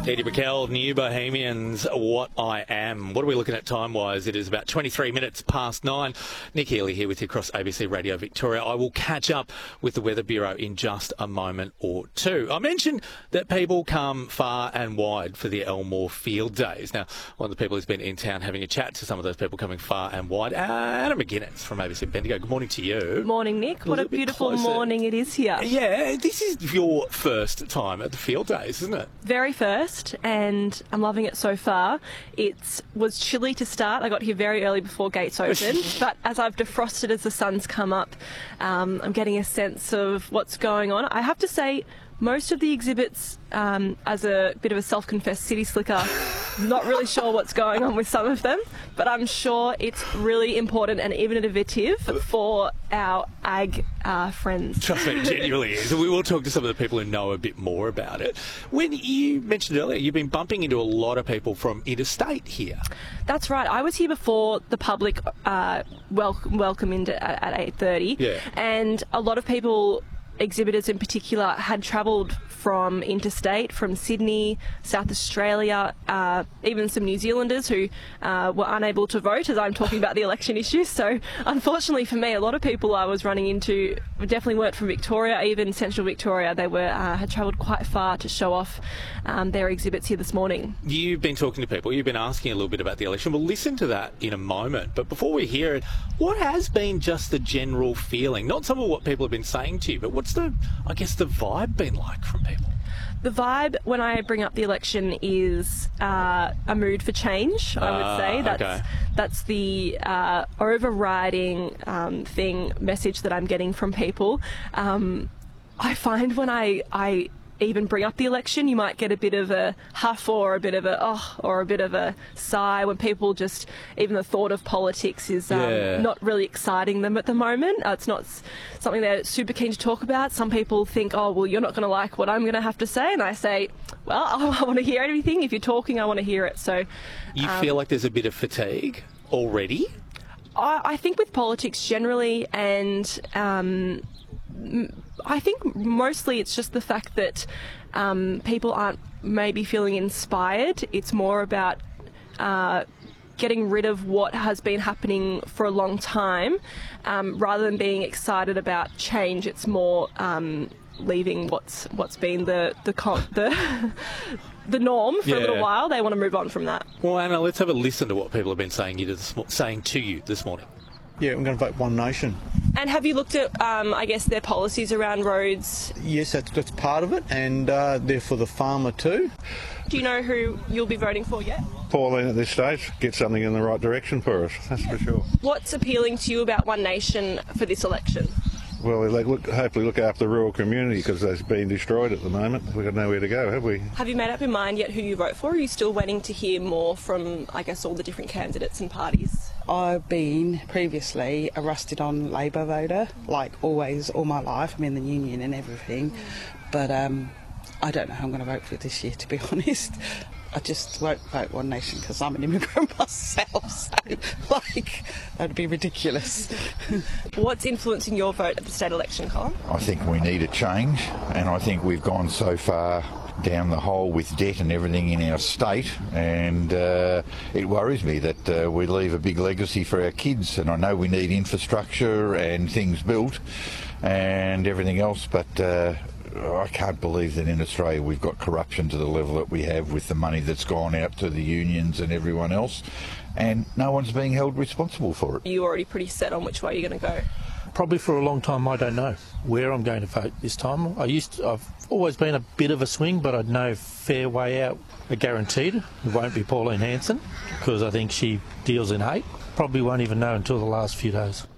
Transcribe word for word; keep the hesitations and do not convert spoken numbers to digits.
Edie Brickell, New Bohemians, What I Am. What are we looking at time-wise? It is about twenty-three minutes past nine. Nick Healy here with you across A B C Radio Victoria. I will catch up with the Weather Bureau in just a moment or two. I mentioned that people come far and wide for the Elmore Field Days. Now, one of the people who's been in town having a chat to some of those people coming far and wide, Anna McGuinness from A B C Bendigo. Good morning to you. Morning, Nick. What a, a beautiful closer. morning it is here. Yeah, this is your first time at the Field Days, isn't it? Very first. And I'm loving it so far. It was chilly to start. I got here very early before gates opened, but as I've defrosted as the sun's come up, um, I'm getting a sense of what's going on. I have to say, most of the exhibits, um, as a bit of a self-confessed city slicker, not really sure what's going on with some of them, but I'm sure it's really important and innovative for our ag uh, friends. Trust me, it genuinely is. We will talk to some of the people who know a bit more about it. When you mentioned earlier, you've been bumping into a lot of people from interstate here. That's right. I was here before the public uh, welcome, welcome into at, at eight thirty, yeah. And a lot of people, exhibitors in particular, had travelled from interstate, from Sydney, South Australia, uh, even some New Zealanders who uh, were unable to vote as I'm talking about the election issues. So unfortunately for me, a lot of people I was running into definitely weren't from Victoria, even central Victoria. They were uh, had travelled quite far to show off um, their exhibits here this morning. You've been talking to people, you've been asking a little bit about the election. We'll listen to that in a moment. But before we hear it, what has been just the general feeling? Not some of what people have been saying to you, but what's the, I guess, the vibe been like from people? The vibe when I bring up the election is uh, a mood for change, I would uh, say. That's, okay. that's the uh, overriding um, thing, message that I'm getting from people. Um, I find when I, I even bring up the election, you might get a bit of a huff or a bit of a oh or a bit of a sigh when people just, even the thought of politics is um, yeah. not really exciting them at the moment. Uh, it's not something they're super keen to talk about. Some people think, oh, well, you're not going to like what I'm going to have to say. And I say, well, I, I want to hear everything. If you're talking, I want to hear it. So you um, feel like there's a bit of fatigue already? I, I think with politics generally, and um, I think mostly it's just the fact that um, people aren't maybe feeling inspired. It's more about uh, getting rid of what has been happening for a long time, um, rather than being excited about change. It's more um, leaving what's what's been the the the, the norm for yeah. a little while. They want to move on from that. Well, Anna, let's have a listen to what people have been saying you this, saying to you this morning. Yeah, I'm going to vote One Nation. And have you looked at, um, I guess, their policies around roads? Yes, that's, that's part of it, and uh, they're for the farmer too. Do you know who you'll be voting for yet? Pauline at this stage, get something in the right direction for us, that's for sure. What's appealing to you about One Nation for this election? Well, they look, hopefully look after the rural community because they've been destroyed at the moment. We've got nowhere to go, have we? Have you made up your mind yet who you vote for? Or are you still waiting to hear more from, I guess, all the different candidates and parties? I've been previously a rusted-on Labor voter, like always, all my life. I'm in the union and everything, but um, I don't know who I'm going to vote for this year, to be honest. I just won't vote One Nation because I'm an immigrant myself, so, like, that'd be ridiculous. What's influencing your vote at the state election, Colin? I think we need a change, and I think we've gone so far down the hole with debt and everything in our state, and uh, it worries me that uh, we leave a big legacy for our kids. And I know we need infrastructure and things built and everything else, but uh, I can't believe that in Australia we've got corruption to the level that we have with the money that's gone out to the unions and everyone else, and no one's being held responsible for it. Are you already pretty set on which way you're going to go? Probably for a long time I don't know where I'm going to vote this time. I used to, I've always been a bit of a swing, but I'd know fair way out. I guaranteed it won't be Pauline Hanson because I think she deals in hate. Probably won't even know until the last few days.